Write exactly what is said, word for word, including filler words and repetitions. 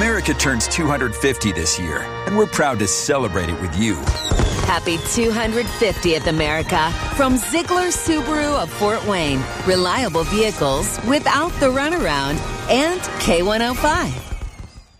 America turns two hundred fifty this year, and we're proud to celebrate it with you. Happy two hundred fiftieth, America, from Ziegler Subaru of Fort Wayne. Reliable vehicles without the runaround, and K one oh five.